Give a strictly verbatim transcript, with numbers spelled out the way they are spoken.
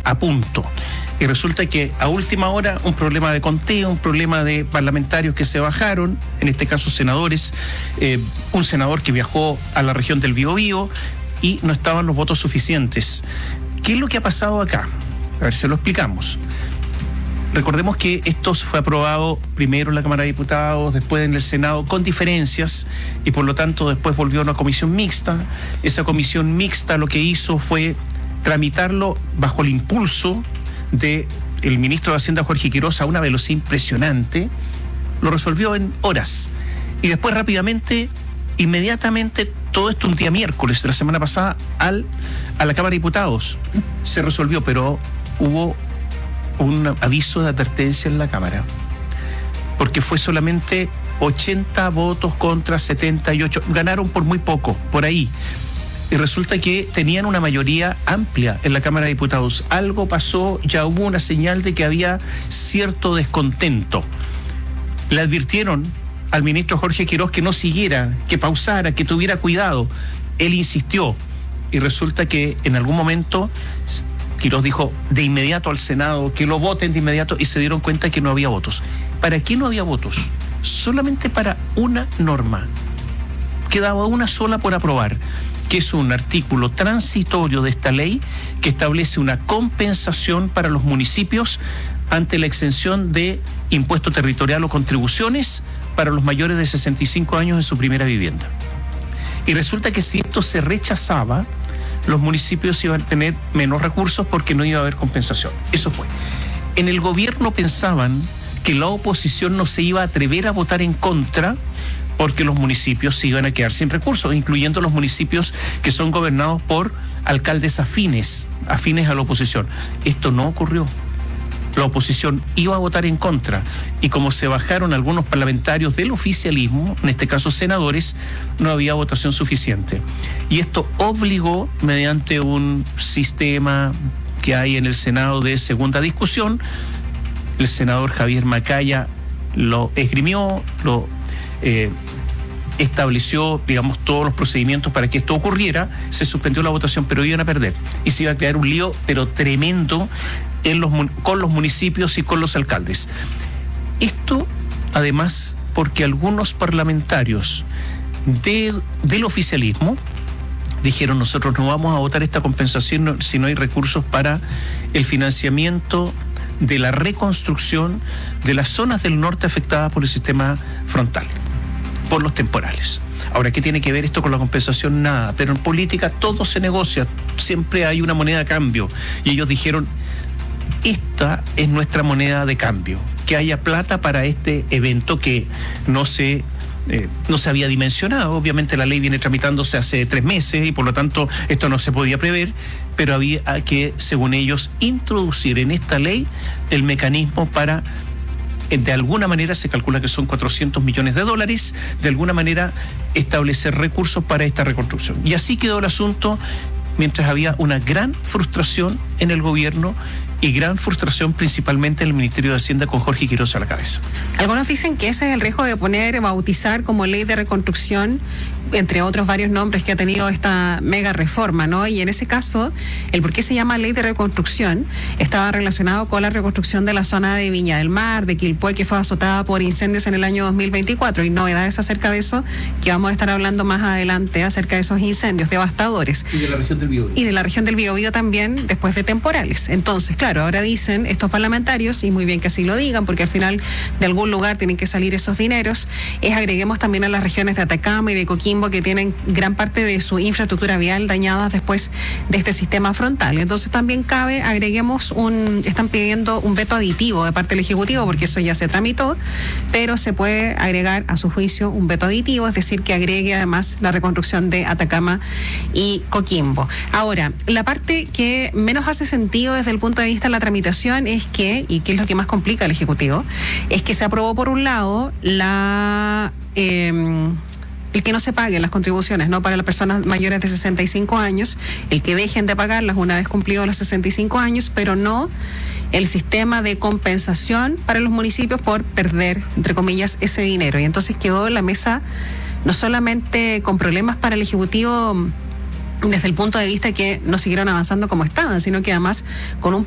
a punto. Y resulta que a última hora un problema de conteo, un problema de parlamentarios que se bajaron, en este caso senadores, eh, un senador que viajó a la región del Biobío y no estaban los votos suficientes. ¿Qué es lo que ha pasado acá? A ver, se lo explicamos. Recordemos que esto fue aprobado primero en la Cámara de Diputados, después en el Senado, con diferencias, y por lo tanto después volvió a una comisión mixta. Esa comisión mixta lo que hizo fue tramitarlo bajo el impulso del ministro de Hacienda, Jorge Quiroz, a una velocidad impresionante. Lo resolvió en horas. Y después rápidamente, inmediatamente, todo esto un día miércoles de la semana pasada, al, a la Cámara de Diputados. Se resolvió, pero hubo un aviso de advertencia en la Cámara, porque fue solamente ochenta votos contra setenta y ocho, ganaron por muy poco, por ahí, y resulta que tenían una mayoría amplia en la Cámara de Diputados. Algo pasó, ya hubo una señal de que había cierto descontento. Le advirtieron al ministro Jorge Quiroz que no siguiera, que pausara, que tuviera cuidado. Él insistió, y resulta que en algún momento Quiroz dijo de inmediato al Senado que lo voten de inmediato, y se dieron cuenta que no había votos. ¿Para qué no había votos? Solamente para una norma. Quedaba una sola por aprobar, que es un artículo transitorio de esta ley que establece una compensación para los municipios ante la exención de impuesto territorial o contribuciones para los mayores de sesenta y cinco años en su primera vivienda. Y resulta que si esto se rechazaba, los municipios iban a tener menos recursos porque no iba a haber compensación. Eso fue. En el gobierno pensaban que la oposición no se iba a atrever a votar en contra porque los municipios se iban a quedar sin recursos, incluyendo los municipios que son gobernados por alcaldes afines, afines a la oposición. Esto no ocurrió. La oposición iba a votar en contra, y como se bajaron algunos parlamentarios del oficialismo, en este caso senadores, no había votación suficiente. Y esto obligó, mediante un sistema que hay en el Senado de segunda discusión, el senador Javier Macaya lo esgrimió, lo eh, estableció, digamos, todos los procedimientos para que esto ocurriera. Se suspendió la votación, pero iban a perder. Y se iba a crear un lío, pero tremendo, en los, con los municipios y con los alcaldes. Esto, además, porque algunos parlamentarios de, del oficialismo dijeron: nosotros no vamos a votar esta compensación si no hay recursos para el financiamiento de la reconstrucción de las zonas del norte afectadas por el sistema frontal, por los temporales. Ahora, ¿qué tiene que ver esto con la compensación? Nada, pero en política todo se negocia, siempre hay una moneda de cambio, y ellos dijeron: esta es nuestra moneda de cambio, que haya plata para este evento que no se, eh, no se había dimensionado. Obviamente la ley viene tramitándose hace tres meses y por lo tanto esto no se podía prever, pero había que, según ellos, introducir en esta ley el mecanismo para, de alguna manera, se calcula que son cuatrocientos millones de dólares, de alguna manera establecer recursos para esta reconstrucción. Y así quedó el asunto, mientras había una gran frustración en el gobierno y gran frustración principalmente en el Ministerio de Hacienda con Jorge Quiroz a la cabeza. Algunos dicen que ese es el riesgo de poner, bautizar como ley de reconstrucción, entre otros varios nombres que ha tenido esta mega reforma, ¿no? Y en ese caso, el por qué se llama ley de reconstrucción estaba relacionado con la reconstrucción de la zona de Viña del Mar, de Quilpué, que fue azotada por incendios en el año dos mil veinticuatro, y novedades acerca de eso que vamos a estar hablando más adelante, acerca de esos incendios devastadores. Y de la región del Biobío. Y de la región del Biobío también, después de temporales. Entonces, claro, ahora dicen estos parlamentarios, y muy bien que así lo digan, porque al final de algún lugar tienen que salir esos dineros, es agreguemos también a las regiones de Atacama y de Coquimbo, que tienen gran parte de su infraestructura vial dañadas después de este sistema frontal. Entonces también cabe, agreguemos un, están pidiendo un veto aditivo de parte del Ejecutivo, porque eso ya se tramitó, pero se puede agregar a su juicio un veto aditivo, es decir, que agregue además la reconstrucción de Atacama y Coquimbo. Ahora, la parte que menos hace sentido desde el punto de vista de la tramitación es que, y que es lo que más complica al Ejecutivo, es que se aprobó por un lado la... Eh, el que no se paguen las contribuciones, ¿no?, para las personas mayores de sesenta y cinco años, el que dejen de pagarlas una vez cumplidos los sesenta y cinco años, pero no el sistema de compensación para los municipios por perder, entre comillas, ese dinero. Y entonces quedó la mesa no solamente con problemas para el Ejecutivo desde el punto de vista que no siguieron avanzando como estaban, sino que además con un